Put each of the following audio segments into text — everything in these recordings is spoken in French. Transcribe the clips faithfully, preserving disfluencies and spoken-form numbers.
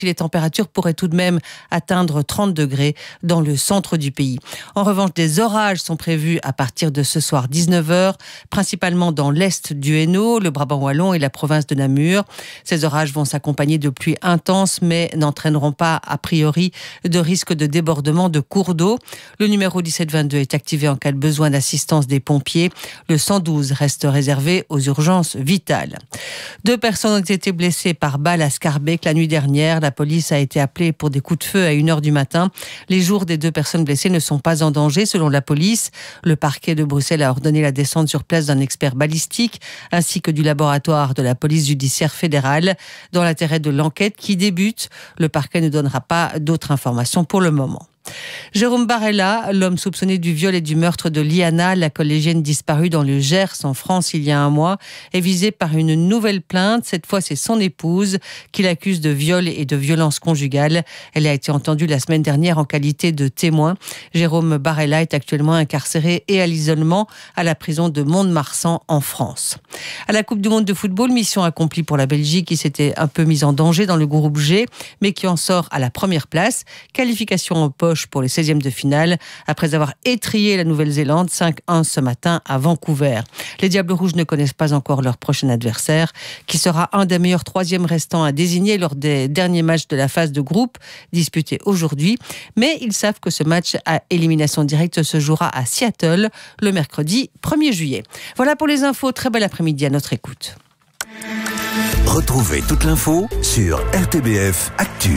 Les températures pourraient tout de même atteindre trente degrés dans le centre du pays. En revanche, des orages sont prévus à partir de ce soir dix-neuf heures, principalement dans l'est du Hainaut, le Brabant wallon et la province de Namur. Ces orages vont s'accompagner de pluies intenses, mais n'entraîneront pas, a priori, de risque de débordement de cours d'eau. Le numéro dix-sept vingt-deux est activé en cas de besoin d'assistance des pompiers. Le cent douze reste réservé aux urgences vitales. Deux personnes ont été blessées par balle à Scarbeck la nuit dernière. La police a été appelée pour des coups de feu à une heure du matin. Les jours des deux personnes blessées ne sont pas en danger, selon la police. Le parquet de Bruxelles a ordonné la descente sur place d'un expert balistique ainsi que du laboratoire de la police judiciaire fédérale. Dans l'intérêt de l'enquête qui débute, le parquet ne donnera pas d'autres informations pour le moment. Jérôme Barella, l'homme soupçonné du viol et du meurtre de Liana, la collégienne disparue dans le Gers en France il y a un mois, est visé par une nouvelle plainte. Cette fois, c'est son épouse qui l'accuse de viol et de violence conjugale. Elle a été entendue la semaine dernière en qualité de témoin. Jérôme Barella est actuellement incarcéré et à l'isolement à la prison de Mont-de-Marsan en France. À la Coupe du Monde de football, mission accomplie pour la Belgique qui s'était un peu mise en danger dans le groupe G, mais qui en sort à la première place. Qualification en poche pour les seizièmes de finale, après avoir étrillé la Nouvelle-Zélande cinq un ce matin à Vancouver. Les Diables Rouges ne connaissent pas encore leur prochain adversaire, qui sera un des meilleurs troisièmes restants à désigner lors des derniers matchs de la phase de groupe, disputés aujourd'hui. Mais ils savent que ce match à élimination directe se jouera à Seattle le mercredi premier juillet. Voilà pour les infos. Très bel après-midi à notre écoute. Retrouvez toute l'info sur R T B F Actu.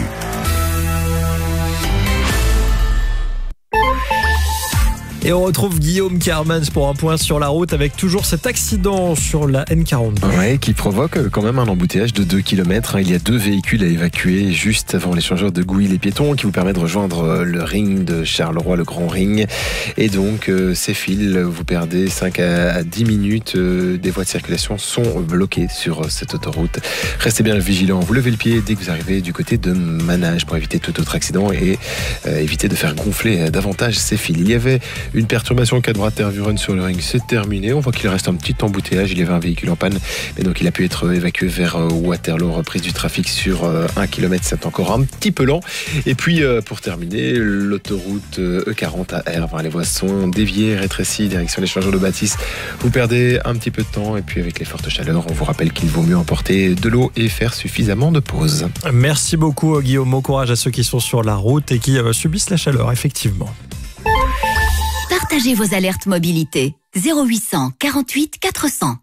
Et on retrouve Guillaume Kermans pour un point sur la route avec toujours cet accident sur la N quarante-deux. Ouais, qui provoque quand même un embouteillage de deux kilomètres. Il y a deux véhicules à évacuer juste avant l'échangeur de Gouy les piétons qui vous permet de rejoindre le ring de Charleroi, le grand ring. Et donc, ces fils, vous perdez cinq à dix minutes. Des voies de circulation sont bloquées sur cette autoroute. Restez bien vigilants. Vous levez le pied dès que vous arrivez du côté de Manage pour éviter tout autre accident et euh, éviter de faire gonfler davantage ces fils. Il y avait une perturbation quatre bras Tervuren sur le ring, c'est terminé. On voit qu'il reste un petit embouteillage. Il y avait un véhicule en panne, mais donc il a pu être évacué vers Waterloo. Reprise du trafic sur un kilomètre, c'est encore un petit peu lent. Et puis pour terminer, l'autoroute E quarante à Herve. Les voies sont déviées, rétrécies, direction l'échangeur de Baptiste. Vous perdez un petit peu de temps. Et puis avec les fortes chaleurs, on vous rappelle qu'il vaut mieux emporter de l'eau et faire suffisamment de pauses. Merci beaucoup Guillaume. Bon courage à ceux qui sont sur la route et qui subissent la chaleur, effectivement. Partagez vos alertes mobilité. zéro huit cent quarante-huit quatre cents.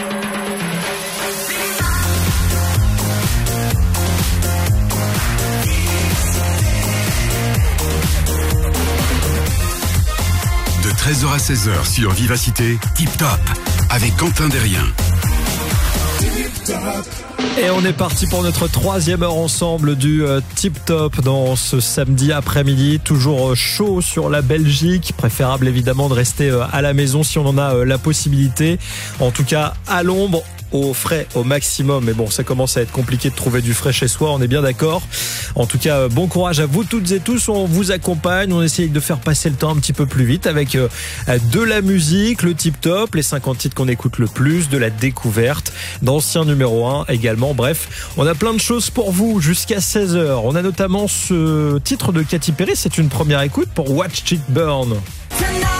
De treize heures à seize heures sur Vivacité, Tip Top, avec Quentin Derrien. Et on est parti pour notre troisième heure ensemble du euh, Tip Top dans ce samedi après-midi. Toujours euh, chaud sur la Belgique. Préférable évidemment de rester euh, à la maison si on en a euh, la possibilité. En tout cas, à l'ombre, au frais au maximum. Mais bon, ça commence à être compliqué de trouver du frais chez soi, on est bien d'accord. En tout cas, bon courage à vous toutes et tous. On vous accompagne, on essaye de faire passer le temps un petit peu plus vite avec de la musique, le Tip Top, les cinquante titres qu'on écoute le plus, de la découverte, d'anciens numéro un également. Bref, on a plein de choses pour vous jusqu'à seize heures. On a notamment ce titre de Katy Perry, c'est une première écoute pour Watch It Burn.